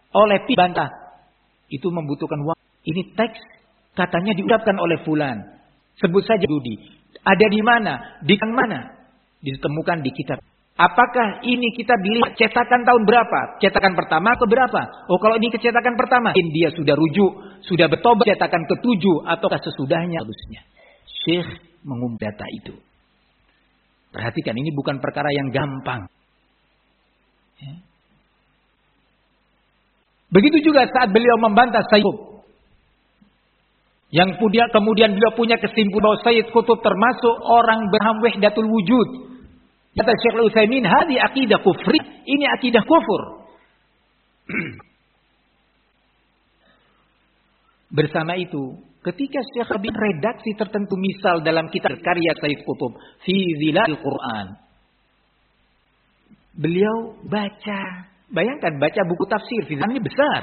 oleh bantah. Itu membutuhkan waktu. Ini teks katanya diucapkan oleh fulan. Sebut saja Dudi. Ada di mana? Di mana? Ditemukan di kitab. Apakah ini kita beli cetakan tahun berapa? Cetakan pertama atau berapa? Oh, kalau ini cetakan pertama, dia sudah rujuk, sudah bertobat cetakan ke-7 atau sesudahnya harusnya. Syekh mengumpulkan data itu. Perhatikan, ini bukan perkara yang gampang. Ya. Begitu juga saat beliau membantah Sayyid Qutb. Yang kemudian beliau punya kesimpulan bahwa Sayyid Qutb termasuk orang berham wahdatul wujud. Kata Syekh Al-Utsaimin, "Hadi aqidah kufri." Ini akidah kufur. Bersama itu, ketika Syekh Rabi redaksi tertentu misal dalam kitab karya Sayyid Qutb, Fi Zilalil Quran. Beliau baca, bayangkan baca buku tafsir, ini besar.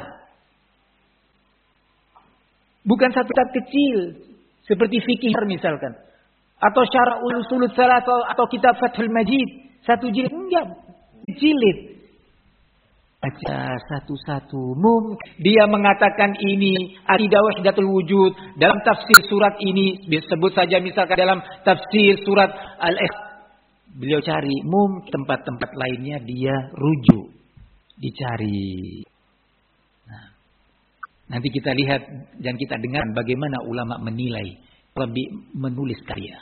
Bukan satu kitab kecil seperti fikih misalkan. Atau Syarah Usul Salasah atau kitab Fathul Majid. Satu jilid. Enggak. Jilid. Baca satu-satu. Dia mengatakan ini akidah wahdatul wujud. Dalam tafsir surat ini. Disebut saja misalkan dalam tafsir surat Al-Ikhlas. Beliau cari. Tempat-tempat lainnya dia rujuk. Dicari. Nah, nanti kita lihat dan kita dengar bagaimana ulama menilai. Lebih menulis karya.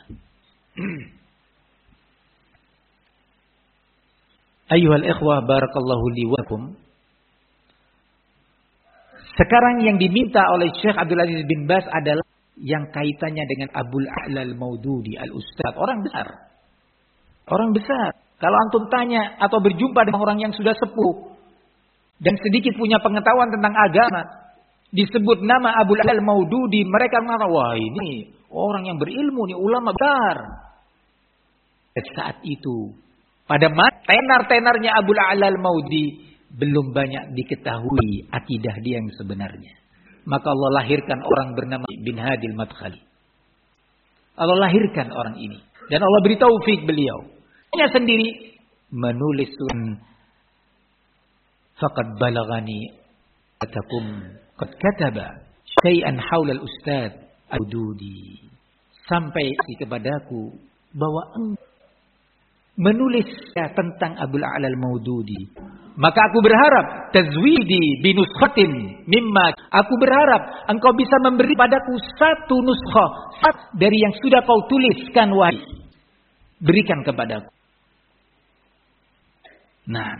Ayyuhal ikhwah barakallahu li wa lakum. Sekarang yang diminta oleh Syekh Abdul Aziz bin Baz adalah yang kaitannya dengan Abul A'la al-Maududi al-Ustaz, orang besar. Orang besar. Kalau antum tanya atau berjumpa dengan orang yang sudah sepuh dan sedikit punya pengetahuan tentang agama, disebut nama Abul A'la al-Maududi, mereka mengatakan, wah ini orang yang berilmu, ini ulama besar. Saat itu, pada tenar-tenarnya Abul A'la al-Maududi, belum banyak diketahui akidah dia yang sebenarnya. Maka Allah lahirkan orang bernama bin Hadil Madkhali. Allah lahirkan orang ini. Dan Allah beri taufik beliau. Dia sendiri menulis faqad balagani katakum qad kataba syai'an haula al-ustadz Al-Maududi. Sampai kepadaku bahwa menulis tentang Abul A'la al-Maududi. Maka aku berharap tazwidi binuskhatin mimma. Aku berharap engkau bisa memberi padaku satu nuskhah dari yang sudah kau tuliskan, wahai. Berikan kepadaku. Nah,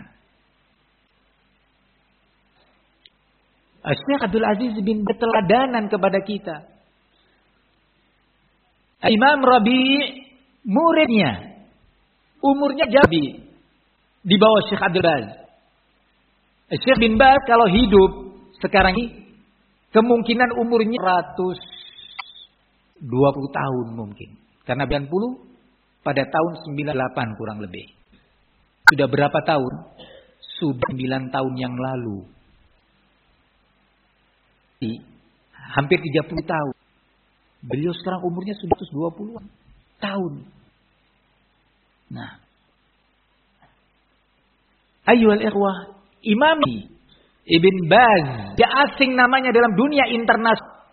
Syekh Abdul Aziz bin berteladanan kepada kita. Imam Rabi' muridnya. Umurnya jauh di bawah Syekh Abdul Aziz. Syekh bin Baz kalau hidup sekarang ini kemungkinan umurnya 120 tahun mungkin. Karena 90 pada tahun 98 kurang lebih. Sudah berapa tahun? Sudah 9 tahun yang lalu. Hampir 30 tahun. Beliau sekarang umurnya sudah 120 tahun. Nah. Ayyuhal ikhwah, Imam Ibn Baz, dia asing namanya dalam dunia internasional.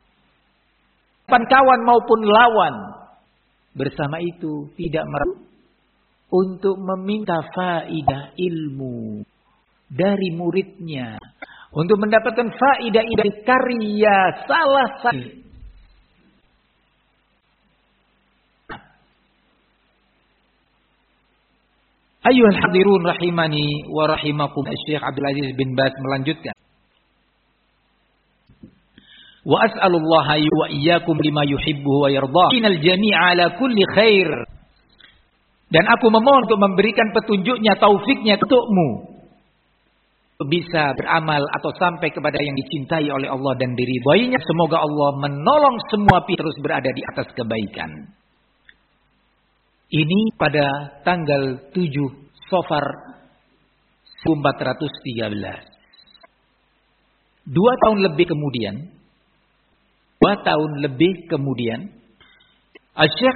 Kawan maupun lawan. Bersama itu tidak meragu untuk meminta faidah ilmu dari muridnya. Untuk mendapatkan faidah dari karya salah satu. Ayyuhal hadirun rahimani wa rahimakum. Syekh Abdul Aziz bin Baz melanjutkan. Wa as'alullaha wa iyyakum lima yuhibbu wa yardah. Innal jami'a ala kulli khair. Dan aku memohon untuk memberikan petunjuknya, taufiknya untukmu. Bisa beramal atau sampai kepada yang dicintai oleh Allah dan diridhoinya. Semoga Allah menolong semua terus berada di atas kebaikan. Ini pada tanggal 7 Safar 1413. 2 tahun lebih kemudian, Syekh